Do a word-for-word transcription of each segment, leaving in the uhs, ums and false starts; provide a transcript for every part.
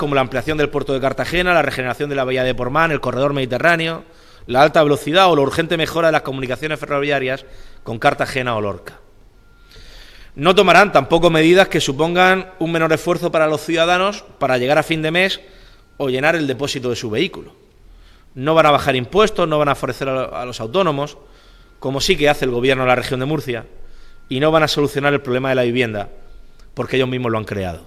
como la ampliación del puerto de Cartagena, la regeneración de la bahía de Portmán, el corredor mediterráneo, la alta velocidad o la urgente mejora de las comunicaciones ferroviarias con Cartagena o Lorca. No tomarán tampoco medidas que supongan un menor esfuerzo para los ciudadanos para llegar a fin de mes o llenar el depósito de su vehículo. No van a bajar impuestos, no van a favorecer a los autónomos, como sí que hace el Gobierno de la región de Murcia, y no van a solucionar el problema de la vivienda, porque ellos mismos lo han creado.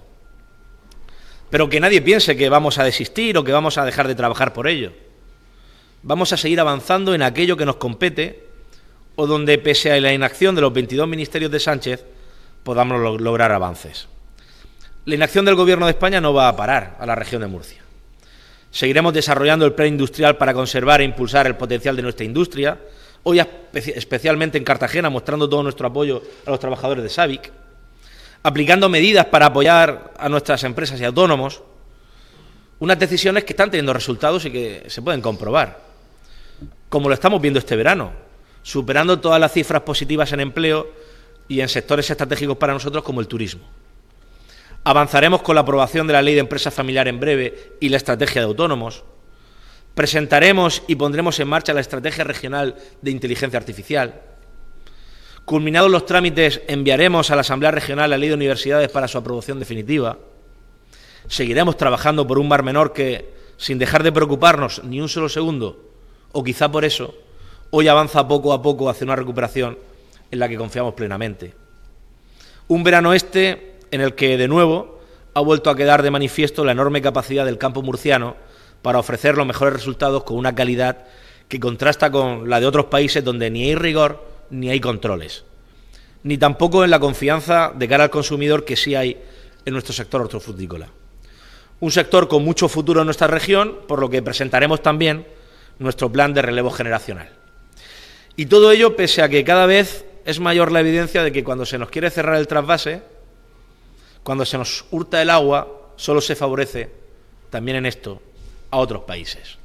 Pero que nadie piense que vamos a desistir o que vamos a dejar de trabajar por ello. Vamos a seguir avanzando en aquello que nos compete o donde, pese a la inacción de los veintidós ministerios de Sánchez, podamos lo- lograr avances. La inacción del Gobierno de España no va a parar a la región de Murcia. Seguiremos desarrollando el plan industrial para conservar e impulsar el potencial de nuestra industria, hoy especialmente en Cartagena, mostrando todo nuestro apoyo a los trabajadores de SABIC, aplicando medidas para apoyar a nuestras empresas y autónomos, unas decisiones que están teniendo resultados y que se pueden comprobar, como lo estamos viendo este verano, superando todas las cifras positivas en empleo y en sectores estratégicos para nosotros como el turismo. Avanzaremos con la aprobación de la Ley de Empresas Familiar en breve y la Estrategia de Autónomos. Presentaremos y pondremos en marcha la Estrategia Regional de Inteligencia Artificial. Culminados los trámites, enviaremos a la Asamblea Regional la Ley de Universidades para su aprobación definitiva. Seguiremos trabajando por un Mar Menor que, sin dejar de preocuparnos ni un solo segundo, o quizá por eso, hoy avanza poco a poco hacia una recuperación en la que confiamos plenamente. Un verano este en el que, de nuevo, ha vuelto a quedar de manifiesto la enorme capacidad del campo murciano para ofrecer los mejores resultados con una calidad que contrasta con la de otros países donde ni hay rigor ni hay controles, ni tampoco en la confianza de cara al consumidor que sí hay en nuestro sector hortofrutícola. Un sector con mucho futuro en nuestra región, por lo que presentaremos también nuestro plan de relevo generacional. Y todo ello pese a que cada vez es mayor la evidencia de que cuando se nos quiere cerrar el trasvase, cuando se nos hurta el agua, solo se favorece, también en esto, a otros países.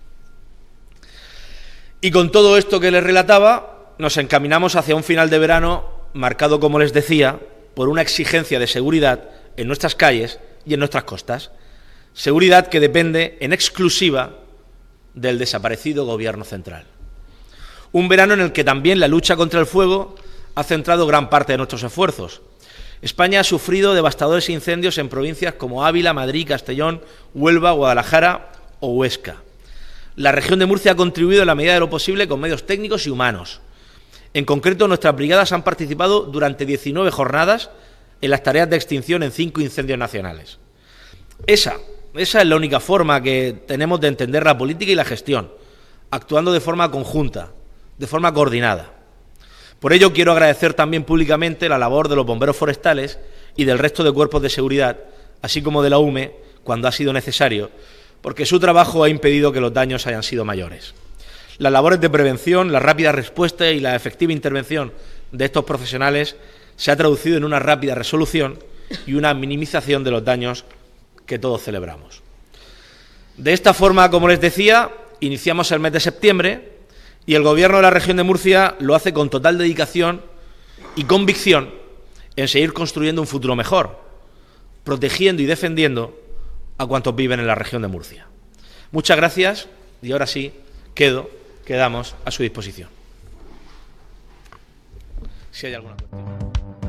Y con todo esto que les relataba, nos encaminamos hacia un final de verano marcado, como les decía, por una exigencia de seguridad en nuestras calles y en nuestras costas. Seguridad que depende en exclusiva del desaparecido Gobierno central. Un verano en el que también la lucha contra el fuego ha centrado gran parte de nuestros esfuerzos. España ha sufrido devastadores incendios en provincias como Ávila, Madrid, Castellón, Huelva, Guadalajara o Huesca. La región de Murcia ha contribuido en la medida de lo posible con medios técnicos y humanos. En concreto, nuestras brigadas han participado durante diecinueve jornadas en las tareas de extinción en cinco incendios nacionales. Esa, esa es la única forma que tenemos de entender la política y la gestión, actuando de forma conjunta, de forma coordinada. Por ello, quiero agradecer también públicamente la labor de los bomberos forestales y del resto de cuerpos de seguridad, así como de la U M E, cuando ha sido necesario, porque su trabajo ha impedido que los daños hayan sido mayores. Las labores de prevención, la rápida respuesta y la efectiva intervención de estos profesionales se ha traducido en una rápida resolución y una minimización de los daños que todos celebramos. De esta forma, como les decía, iniciamos el mes de septiembre y el Gobierno de la región de Murcia lo hace con total dedicación y convicción en seguir construyendo un futuro mejor, protegiendo y defendiendo a cuantos viven en la región de Murcia. Muchas gracias y ahora sí, quedo, quedamos a su disposición. Si hay alguna cuestión.